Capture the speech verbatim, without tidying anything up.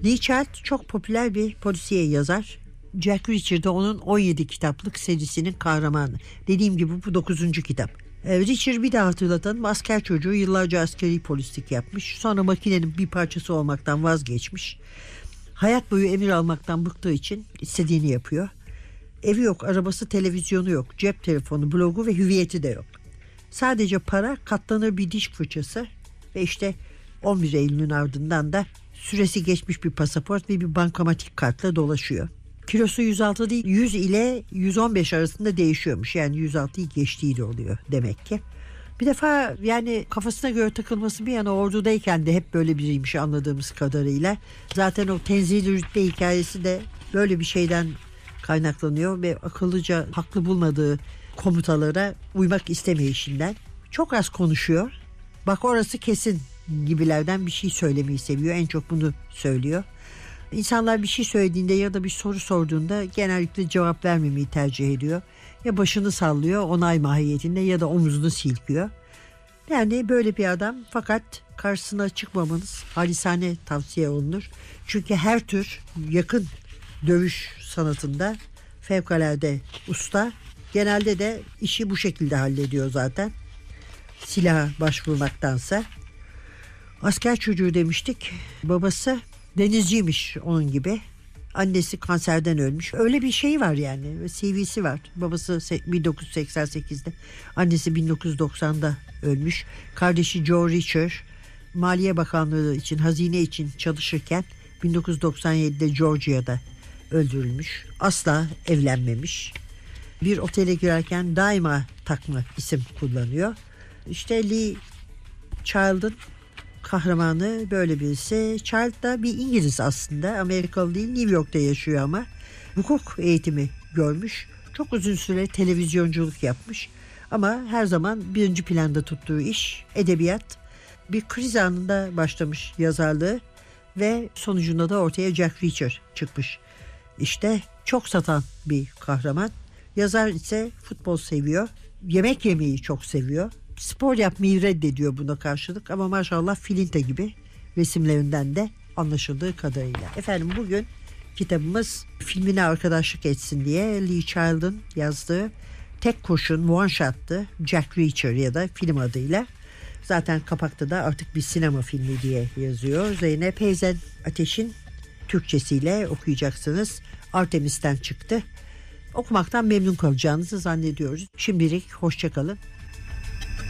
Lee Child çok popüler bir polisiye yazar. Jack Reacher de onun on yedi kitaplık serisinin kahramanı. Dediğim gibi bu dokuzuncu kitap. Reacher, bir daha hatırlatalım, asker çocuğu, yıllarca askeri polislik yapmış. Sonra makinenin bir parçası olmaktan vazgeçmiş. Hayat boyu emir almaktan bıktığı için istediğini yapıyor. Evi yok, arabası, televizyonu yok, cep telefonu, blogu ve hüviyeti de yok. Sadece para, katlanır bir diş fırçası ve işte on bir Eylül'ün ardından da süresi geçmiş bir pasaport ve bir bankamatik kartla dolaşıyor. Kilosu yüz altı değil, yüz ile yüz on beş arasında değişiyormuş. Yani yüz altıyı geçtiği de oluyor demek ki. Bir defa yani kafasına göre takılması bir yana, ordudayken de hep böyle biriymiş anladığımız kadarıyla. Zaten o tenzil rütbe hikayesi de böyle bir şeyden kaynaklanıyor ve akıllıca haklı bulmadığı komutalara uymak istemeyişinden. Çok az konuşuyor. Bak orası kesin gibilerden bir şey söylemeyi seviyor. En çok bunu söylüyor. İnsanlar bir şey söylediğinde ya da bir soru sorduğunda genellikle cevap vermemeyi tercih ediyor. Ya başını sallıyor onay mahiyetinde ya da omuzunu silkiyor. Yani böyle bir adam, fakat karşısına çıkmamanız halisane tavsiye olunur. Çünkü her tür yakın dövüş sanatında fevkalade usta. Genelde de işi bu şekilde hallediyor zaten. Silaha başvurmaktansa. Asker çocuğu demiştik. Babası denizciymiş onun gibi. Annesi kanserden ölmüş. Öyle bir şey var yani. C V'si var. Babası bin dokuz yüz seksen sekizde. Annesi bin dokuz yüz doksanda ölmüş. Kardeşi Joe Reacher Maliye Bakanlığı için, hazine için çalışırken bin dokuz yüz doksan yedide Georgia'da öldürülmüş. Asla evlenmemiş. Bir otele girerken daima takma isim kullanıyor. İşte Lee Child'ın kahramanı böyle birisi. Child da bir İngiliz aslında. Amerikalı değil, New York'ta yaşıyor ama. Hukuk eğitimi görmüş. Çok uzun süre televizyonculuk yapmış. Ama her zaman birinci planda tuttuğu iş edebiyat. Bir kriz anında başlamış yazarlığı ve sonucunda da ortaya Jack Reacher çıkmış. İşte çok satan bir kahraman. Yazar ise futbol seviyor. Yemek yemeyi çok seviyor. Spor yapmayı reddediyor buna karşılık ama maşallah filinta gibi resimlerinden de anlaşıldığı kadarıyla. Efendim bugün kitabımız filmine arkadaşlık etsin diye Lee Child'ın yazdığı tek kurşun one shot'tı, Jack Reacher ya da film adıyla. Zaten kapakta da artık bir sinema filmi diye yazıyor. Zeynep Heyzen Ateş'in Türkçesiyle okuyacaksınız. Artemis'ten çıktı. Okumaktan memnun kalacağınızı zannediyoruz. Şimdilik hoşça kalın.